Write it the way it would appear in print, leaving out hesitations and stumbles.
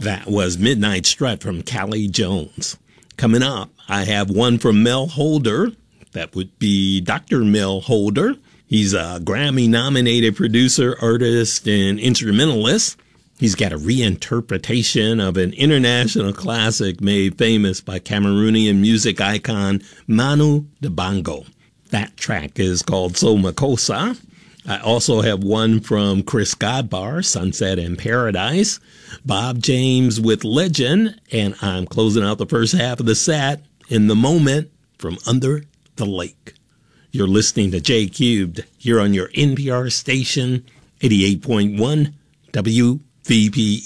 That was Midnight Strut from Callie Jones. Coming up, I have one from Mel Holder. That would be Dr. Mel Holder. He's a Grammy-nominated producer, artist, and instrumentalist. He's got a reinterpretation of an international classic made famous by Cameroonian music icon Manu Dibango. That track is called So Makossa. I also have one from Chris Godbar, Sunset in Paradise, Bob James with Legend, and I'm closing out the first half of the set, In the Moment, from Under the Lake. You're listening to J Cubed here on your NPR station, 88.1 WVPE.